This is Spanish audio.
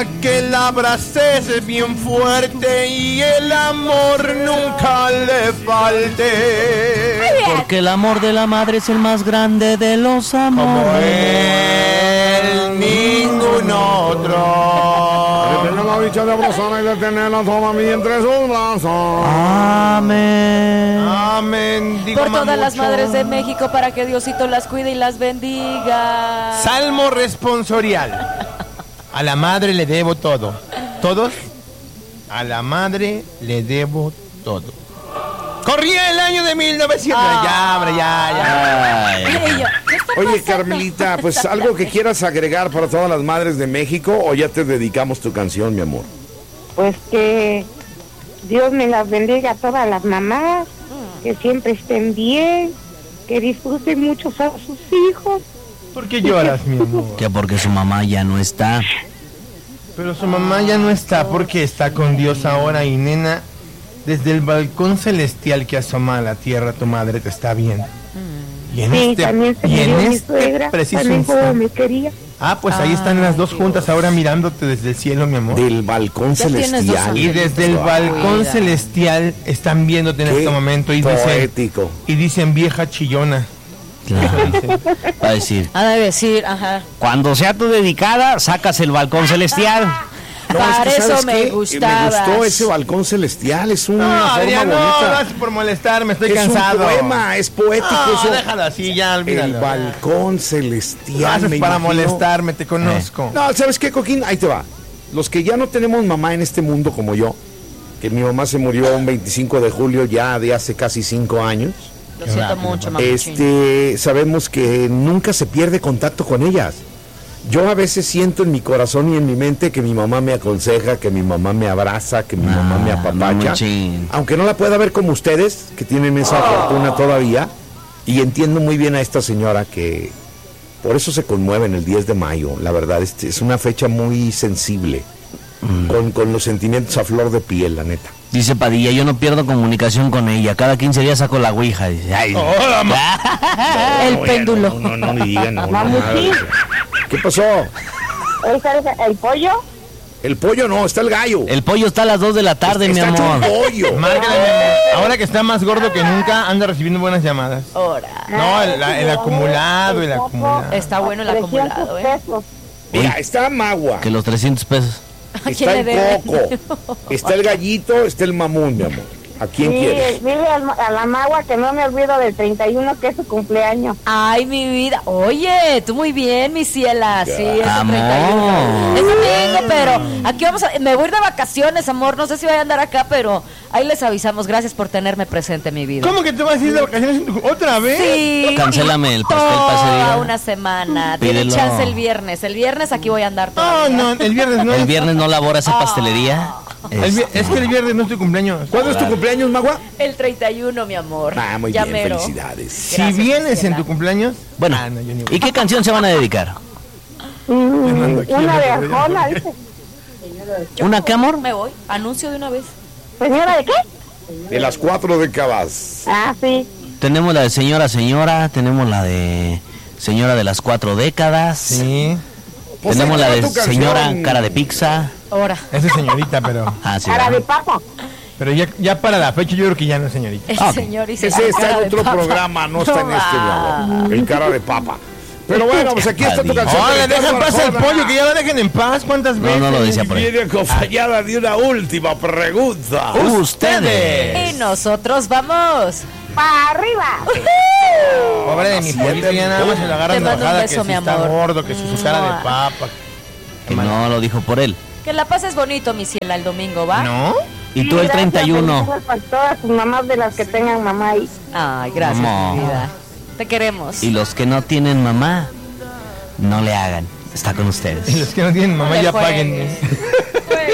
mamá que la abraces bien fuerte y el amor nunca le falte. Porque el amor de la madre es el más grande de los amores. Como él, ningún otro. Tiene la dicha de abrazarla y de tenerla toda a mí entre sus brazos. Amén. Amén. Digo, Por todas mamucho. las madres de México, para que Diosito las cuide y las bendiga. Salmo responsorial. A la madre le debo todo. ¿Todos? A la madre le debo todo. Corría el año de 1900. Ya, hombre, ya. Ay. Mire, yo, ¿qué está Oye, pasando? Carmelita, pues algo que quieras agregar para todas las madres de México o ya te dedicamos tu canción, mi amor. Pues que Dios me las bendiga a todas las mamás, que siempre estén bien, que disfruten mucho a sus hijos. ¿Por qué lloras, mi amor? Que porque su mamá ya no está. Pero su mamá ya no está porque está con Dios ahora y nena, desde el balcón celestial que asoma a la tierra tu madre te está viendo. Y en Sí, también se me dio mi suegra, preciso también como instante. me quería. Ah, pues ahí están las dos juntas ahora mirándote desde el cielo, mi amor. Del balcón Ya tienes celestial. dos Y desde el balcón Cuida. celestial están viéndote en Qué este momento y poético. dicen vieja chillona. Claro. Dicen. Va a decir, Ha de decir, ajá. cuando sea tu dedicada, sacas el balcón celestial. No, Para es que, ¿sabes eso me qué? gustabas. Me gustó ese balcón celestial, es una No, forma Adrián, no, bonita. gracias por molestarme, estoy Es cansado. un poema, es poético No, eso. déjalo así, ya, olvídalo. El balcón celestial. Gracias me para imagino. molestarme, te conozco. No, ¿sabes qué, Coquín? Ahí te va. Los que ya no tenemos mamá en este mundo como yo, que mi mamá se murió un 25 de julio ya de hace casi 5 años, Lo siento mucho, mamuchín. sabemos que nunca se pierde contacto con ellas. Yo a veces siento en mi corazón y en mi mente que mi mamá me aconseja, que mi mamá me abraza, que mi mamá me apapacha. mamuchín. Aunque no la pueda ver como ustedes, que tienen esa fortuna todavía. Y entiendo muy bien a esta señora que por eso se conmueve en el 10 de mayo. La verdad, es una fecha muy sensible, con los sentimientos a flor de piel, la neta. Dice Padilla, yo no pierdo comunicación con ella. Cada 15 días saco la ouija. Dice, ay, El péndulo. No me digan, no, Mamuchín. nada de eso. ¿Qué pasó? ¿El pollo? El pollo no, está el gallo. el pollo está a las 2 de la tarde, mi Está hecho un amor. pollo. Márgale, mi amor. Ahora que está más gordo que nunca, anda recibiendo buenas llamadas. Ahora. No, el acumulado, el acumulado. Está bueno el acumulado, ¿eh? pesos. Mira, está Magua, Que los 300 pesos. ¿A quién está le el debe? Coco, está el gallito, está el mamón, mi amor. ¿A quién quieres? Dile a la magua que no me olvido del 31, que es su cumpleaños. Ay, mi vida. Oye, tú muy bien, mi ciela. Sí, es el Amor. 31. Es domingo, pero aquí vamos a... Me voy a ir de vacaciones, amor. No sé si voy a andar acá, pero ahí les avisamos. Gracias por tenerme presente, mi vida. ¿Cómo que te vas a ir de vacaciones otra vez? Sí. Cancélame el pastel para ese día. Toda una semana. Tienen Pídelo. chance el viernes. El viernes aquí voy a andar No, todavía. no, el viernes no. El viernes no labora esa pastelería. Es que el viernes no es tu cumpleaños. ¿Cuándo es tu cumpleaños, Magua? El 31, mi amor. Ah, muy Ya bien, mero. felicidades. Si Gracias, vienes Ciela. en tu cumpleaños. Bueno, Ah, no, yo ni voy. ¿y qué canción se van a dedicar? Fernando, ¿quién Una es de el rey? Arjona, dice. ¿Una qué, amor? Me voy. Anuncio de una vez. ¿Señora de qué? De las 4 décadas. Ah, sí. Tenemos la de Señora Señora, tenemos la de Señora de las 4 décadas, Sí, Pues tenemos ahí la va de tu canción. Señora Cara de Pizza. Ahora. esa es señorita, pero Ah, sí, Cara ¿verdad? de papa. pero ya para la fecha yo creo que ya no es señorita. El Ah, ok. señor y Ese señora está cara en de otro papa. programa, no está en este, mi va. amor. El cara de papa. Pero bueno, pues aquí está tu canción. Oye, de deja en Ricardo paz el Arjona. pollo, que ya lo dejen en paz. ¿Cuántas No, veces? no lo decía por ahí. Viene acompañada de una última pregunta. Ustedes. Y nosotros vamos. ¡Para arriba! Pobre de mi pollito, ya nada más se lo agarran Te de mando un bajada, beso, que si mi está amor. gordo, que si su cara de papa. Que no lo dijo por él. Que la pases bonito, mi ciela, el domingo, ¿va? ¿No? Y tú el 31. Gracias, para todas sus mamás de las que tengan mamá ahí. Ay, gracias, Amor. mi vida. Te queremos. Y los que no tienen mamá, no le hagan. Está con Y ustedes. los que no tienen mamá No le ya juegues. paguen.